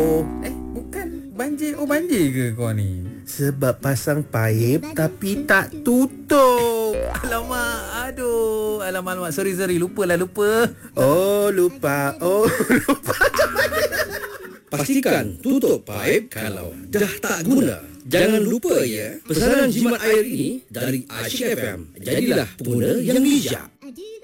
Bukan banjir. Oh, banjir ke kau ni? Sebab pasang paip tapi tak tutup. Alamak, aduh. Alamak. Sorry. Lupa. Oh, lupa. Pastikan tutup paip kalau dah tak guna. Jangan lupa ya, pesanan jimat air ini dari Asyik FM. Jadilah pengguna yang bijak.